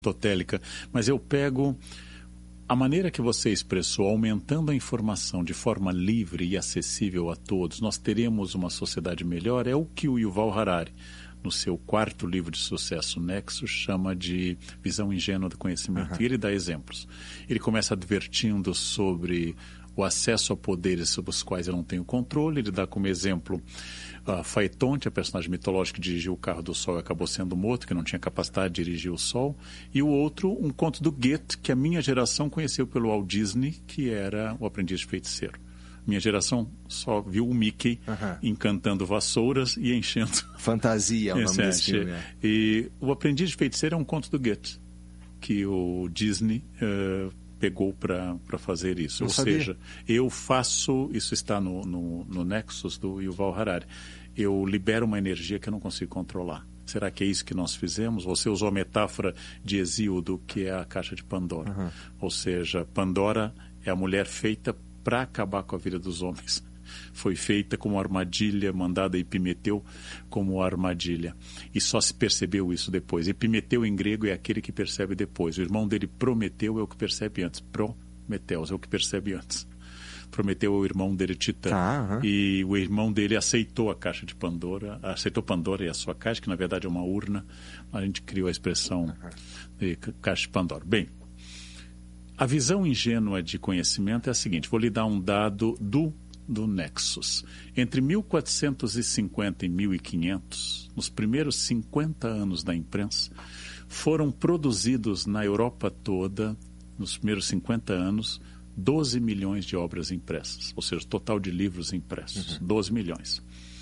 aristotélica, mas eu pego a maneira que você expressou, aumentando a informação de forma livre e acessível a todos, nós teremos uma sociedade melhor, é o que o Yuval Harari, no seu 4º livro de sucesso, Nexus, chama de visão ingênua do conhecimento. E ele dá exemplos. Ele começa advertindo sobre o acesso a poderes sobre os quais eu não tenho controle. Ele dá como exemplo Phaeton, a personagem mitológica que dirigiu o carro do Sol e acabou sendo morto, que não tinha capacidade de dirigir o Sol. E o outro, um conto do Goethe, que a minha geração conheceu pelo Walt Disney, que era O Aprendiz de Feiticeiro. Minha geração só viu o Mickey encantando vassouras e enchendo... Fantasia é o nome desse filme. E O Aprendiz de Feiticeiro é um conto do Goethe, que o Disney pegou para fazer isso. Ou seja, eu faço... Isso está no Nexus do Yuval Harari. Eu libero uma energia que eu não consigo controlar. Será que é isso que nós fizemos? Você usou a metáfora de Hesíodo, que é a caixa de Pandora. Ou seja, Pandora é a mulher feita para acabar com a vida dos homens. Foi feita como armadilha, mandada a Epimeteu como armadilha. E só se percebeu isso depois. Epimeteu em grego é aquele que percebe depois. O irmão dele, Prometeu, é o que percebe antes. Prometeus é o que percebe antes. Prometeu é o irmão dele, Titã. E o irmão dele aceitou a caixa de Pandora, aceitou Pandora e a sua caixa, que na verdade é uma urna. A gente criou a expressão de caixa de Pandora. Bem, a visão ingênua de conhecimento é a seguinte, vou lhe dar um dado do Nexus. Entre 1450 e 1500, nos primeiros 50 anos da imprensa, foram produzidos na Europa toda, nos primeiros 50 anos, 12 milhões de obras impressas, ou seja, total de livros impressos, 12 milhões.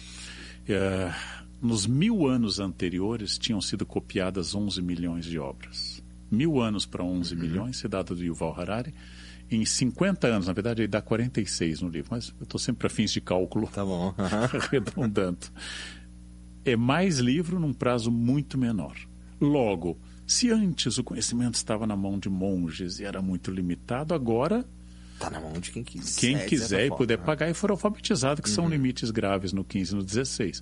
Nos 1000 anos anteriores, tinham sido copiadas 11 milhões de obras. 1000 anos para 11 milhões, esse dado do Yuval Harari. Em 50 anos, na verdade, ele dá 46 no livro, mas eu estou sempre para fins de cálculo. Tá bom. Arredondando. É mais livro num prazo muito menor. Logo, se antes o conhecimento estava na mão de monges e era muito limitado, agora... Está na mão de quem quiser. Quem quiser e puder pagar e for alfabetizado, que são limites graves no 15 e no 16.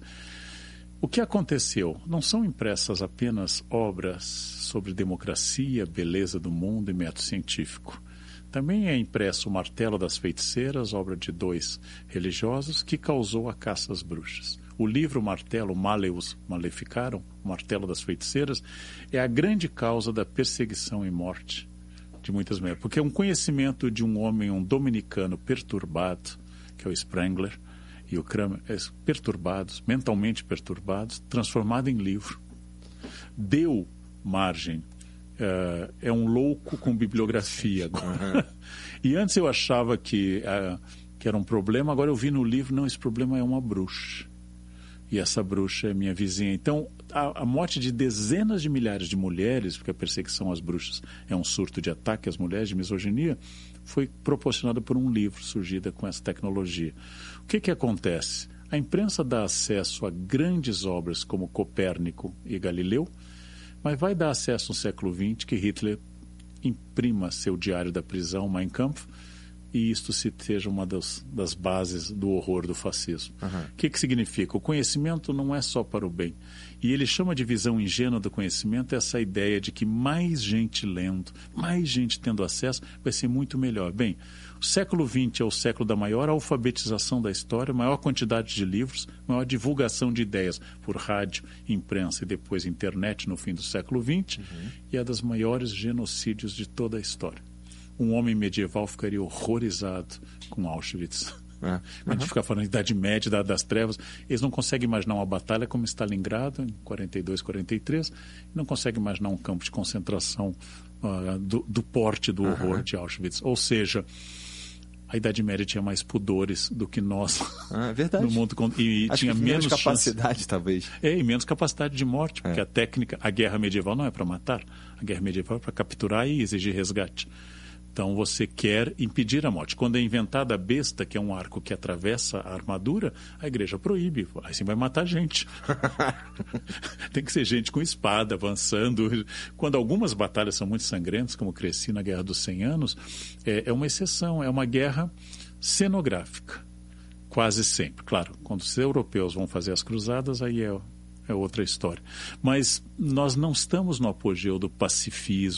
O que aconteceu? Não são impressas apenas obras sobre democracia, beleza do mundo e método científico. Também é impresso o Martelo das Feiticeiras, obra de 2 religiosos, que causou a caça às bruxas. O livro Martelo, Maleus Maleficarum, o Martelo das Feiticeiras, é a grande causa da perseguição e morte de muitas mulheres. Porque é um conhecimento de um homem, um dominicano perturbado, que é o Sprengler, e o Kramer, perturbados, mentalmente perturbados, transformado em livro. Deu margem. É um louco com bibliografia agora. E antes eu achava que era um problema, agora eu vi no livro, não, esse problema é uma bruxa. E essa bruxa é minha vizinha. Então, a morte de dezenas de milhares de mulheres, porque a perseguição às bruxas é um surto de ataque às mulheres, de misoginia, foi proporcionada por um livro surgido com essa tecnologia. O que acontece? A imprensa dá acesso a grandes obras como Copérnico e Galileu, mas vai dar acesso no século XX que Hitler imprima seu diário da prisão, Mein Kampf, e isto seja uma das bases do horror do fascismo. O que significa? O conhecimento não é só para o bem. E ele chama de visão ingênua do conhecimento essa ideia de que mais gente lendo, mais gente tendo acesso, vai ser muito melhor. Bem, o século XX é o século da maior alfabetização da história, maior quantidade de livros, maior divulgação de ideias por rádio, imprensa e depois internet no fim do século XX, e é das maiores genocídios de toda a história. Um homem medieval ficaria horrorizado com Auschwitz. Quando a gente fica falando da Idade Média, das trevas, eles não conseguem imaginar uma batalha como Stalingrado, em 42, 43, não conseguem imaginar um campo de concentração do porte do horror de Auschwitz. Ou seja, a Idade Média tinha mais pudores do que nós no mundo. E acho tinha que menos capacidade, talvez. E menos capacidade de morte, porque a guerra medieval não é para matar, a guerra medieval é para capturar e exigir resgate. Então você quer impedir a morte. Quando é inventada a besta, que é um arco que atravessa a armadura, a igreja proíbe. Assim vai matar gente. Tem que ser gente com espada, avançando. Quando algumas batalhas são muito sangrentas, como Cresci na Guerra dos 100 Anos, é uma exceção, é uma guerra cenográfica. Quase sempre. Claro, quando os europeus vão fazer as cruzadas, aí é é outra história. Mas nós não estamos no apogeu do pacifismo,